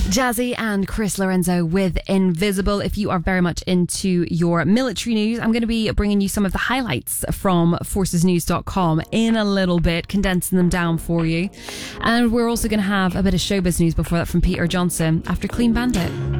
Jazzy and Chris Lorenzo with Invisible. If you are very much into your military news, I'm going to be bringing you some of the highlights from forcesnews.com in a little bit, condensing them down for you. And we're also going to have a bit of showbiz news before that from Peter Johnson after Clean Bandit.